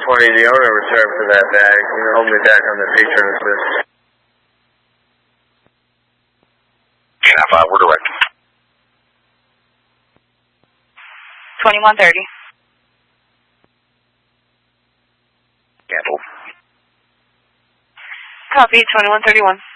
20, the owner returned for that bag. You can hold me back on the feature list. 10-5, we're direct. 2130. Cancel. Copy, 2131.